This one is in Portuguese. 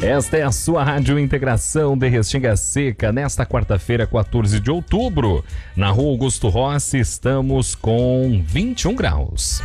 Esta é a sua Rádio Integração de Restinga Seca. Nesta quarta-feira, 14 de outubro, na Rua Augusto Rossi, estamos com 21 graus.